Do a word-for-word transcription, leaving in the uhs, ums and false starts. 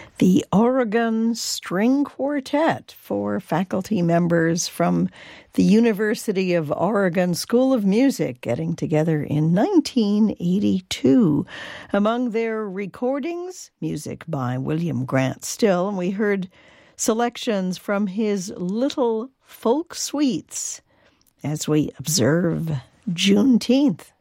the Oregon String Quartet, four faculty members from the University of Oregon School of Music getting together in nineteen eighty-two. Among their recordings, music by William Grant Still, and we heard selections from his Little Folk Suites as we observe Juneteenth.